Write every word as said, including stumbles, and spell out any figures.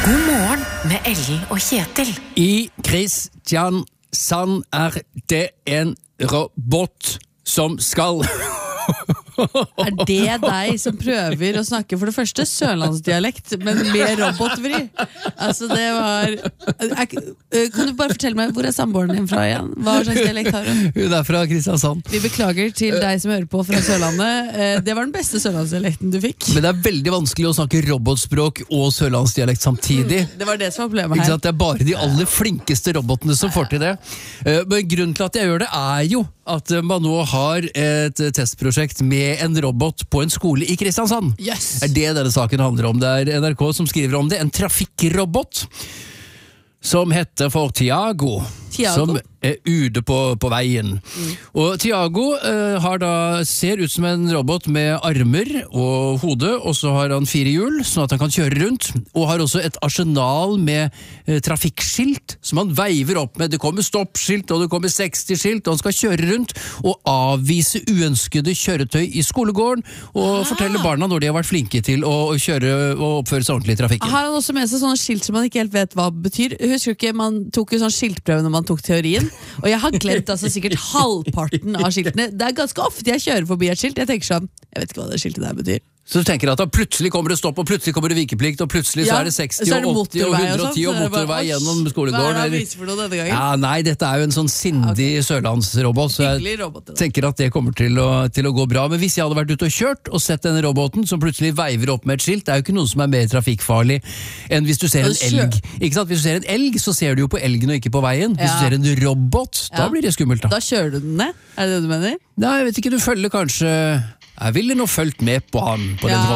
God morgen med Ellen og Kjetil. I Kristiansand er det en robot som skal... Er det deg som prøver å snakke for det første sørlandsdialekt, men med robotvri? Altså det var er, Kan du bare fortelle meg, hvor er samboeren din fra igjen? Hva slags dialekt har hun? Hun er fra Kristiansand. Vi beklager til deg som hører på fra Sørlandet. Det var den beste sørlandsdialekten du fikk. Men det er veldig vanskelig å snakke robotspråk og sørlandsdialekt samtidig. Det var det som var problemet her. Det er bare de aller flinkeste robotene som får til det. Men grunnen til at jeg gjør det er jo at man nå har et testprosjekt med en robot på en skole i Kristiansand. Yes. Er det denne saken handler om. Det er N R K som skriver om det. En trafikkrobot som heter for Tiago. Tiago? Som er ute på, på veien. Mm. Og Tiago uh, har da, ser ut som en robot med armer og hode, og så har han fire hjul, sånn at han kan kjøre rundt, og har også et arsenal med uh, trafikkskilt, som han veiver opp med. Det kommer stoppskilt, og det kommer seksti-skilt, og han skal kjøre rundt, og avvise uønskede kjøretøy i skolegården, og ah. fortelle barna når de har vært flinke til å, å kjøre og oppføre seg ordentlig i trafikken. Har han også med seg sånne skilt som man ikke helt vet hva betyr? Husker du ikke, man tok jo sånn skiltprøve når man tok teorien, og jeg har glemt altså sikkert halvparten av skiltene. Det er ganske ofte jeg kjører forbi et skilt, jeg tenker sånn, jeg vet ikke hva det skiltet der betyr. Så du tenker at da plutselig kommer det stopp, og plutselig kommer det vikeplikt, og plutselig ja, så er det seksti er det og åtti og hundre og ti og sånn, motorvei gjennom skolegården. Hva er det viser for noe denne gangen? Ja, nei, dette er jo en sånn sindig okay. sørlandsrobot, så jeg robot, tenker at det kommer til å, til å gå bra. Men hvis jeg hadde vært ute og kjørt og sett denne roboten som plutselig veiver opp med et skilt, det er jo ikke noe som er mer trafikkfarlig enn hvis du ser en elg. Ikke sant? Hvis du ser en elg, så ser du jo på elgen og ikke på veien. Hvis ja. du ser en robot, da ja. blir det skummelt da. Da kjører du den ned? Er det det du mener? Nei, jeg vet ikke, du følger kanskje... Jeg ville nå følt med på han på ja. den